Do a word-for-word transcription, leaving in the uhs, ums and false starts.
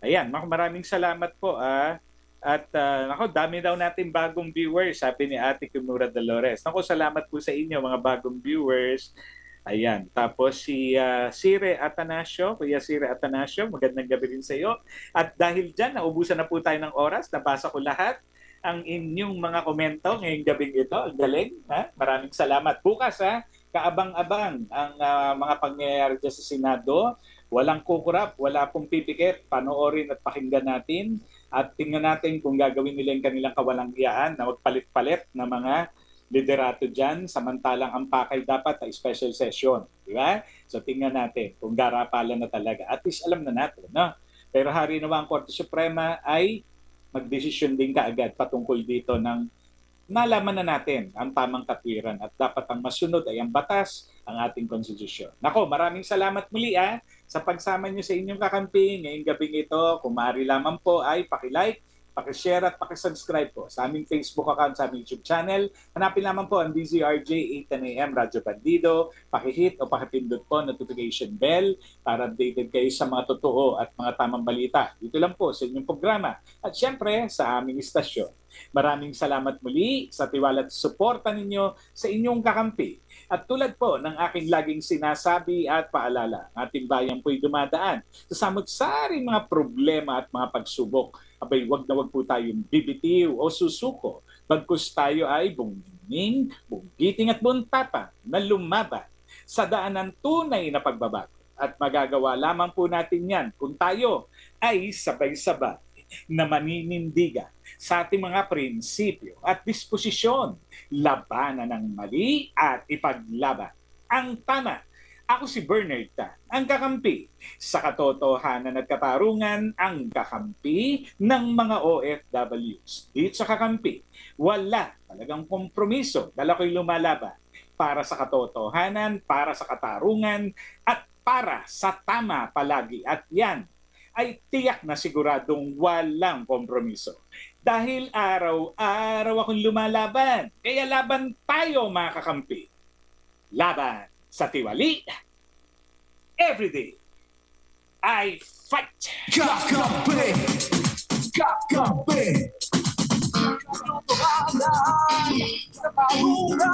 Ayan, naku, maraming salamat po, ah. At, ah, naku, dami daw nating bagong viewers, sabi ni Ate Kimura Dolores. Naku, salamat po sa inyo mga bagong viewers. Ayan, tapos si ah, Sire Atanasio, Kuya Sire Atanasio, magandang gabi rin sa iyo. At dahil dyan, naubusan na po tayo ng oras, nabasa ko lahat ang inyong mga komento ngayong gabing ito. Ang galing, ha? Maraming salamat. Bukas, ha? Kaabang-abang ang ah, mga pangyayari dyan sa Senado. Walang kukurap, wala pong pipikit. Panoorin at pakinggan natin at tingnan natin kung gagawin nila yung kanilang kawalang-iyaan na magpalit-palit na mga liderato dyan, samantalang ang pakay dapat ay special session. Di ba? So tingnan natin kung garapalan na talaga. At least alam na natin. No? Pero hari naman ang Korte Suprema ay magdesisyon din kaagad patungkol dito ng nalaman na natin ang tamang katwiran at dapat ang masunod ay ang batas, ang ating konstitusyon. Nako, maraming salamat muli ah, sa pagsama niyo sa inyong kakampi ngayong gabing ito. Kung maaari lamang po ay paki-like, paki-share at paki-subscribe po sa aming Facebook account, sa aming YouTube channel. Hanapin lamang po ang D Z R J eight ten A M Radyo Bandido. Paki-hit o paki-pindot po notification bell para updated kayo sa mga totoo at mga tamang balita. Dito lang po sa inyong programa at syempre sa aming istasyon. Maraming salamat muli sa tiwala at suporta ninyo sa inyong kakampi. At tulad po ng aking laging sinasabi at paalala, ang ating bayan po'y dumadaan sa samot-saring mga problema at mga pagsubok. Abay, wag na wag po tayong bibitiw o susuko. Bagkus tayo ay bungning, bunggiting at buntapa na lumaban sa daan ng tunay na pagbabago. At magagawa lamang po natin yan kung tayo ay sabay-sabay na maninindigan sa ating mga prinsipyo at disposisyon, labanan ng mali at ipaglaban ang tama. Ako si Bernard Tan, ang kakampi sa katotohanan at katarungan, ang kakampi ng mga O F Ws. Dito sa kakampi, wala talagang kompromiso. Dala ko'y lumalaban para sa katotohanan, para sa katarungan, at para sa tama palagi. At yan ay tiyak na siguradong walang kompromiso. Dahil araw-araw akong lumalaban. Kaya laban tayo mga kakampi. Laban sa tiwali. Everyday, I fight! Kakampi! Kakampi! Katotohanan sa pahunan!